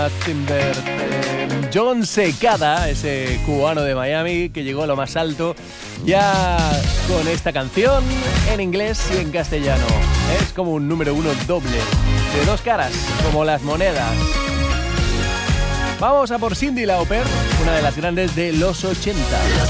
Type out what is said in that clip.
Timber. John Secada, ese cubano de Miami que llegó a lo más alto ya con esta canción en inglés y en castellano. Es como un número uno doble, de dos caras, como las monedas. Vamos a por Cyndi Lauper, una de las grandes de los 80.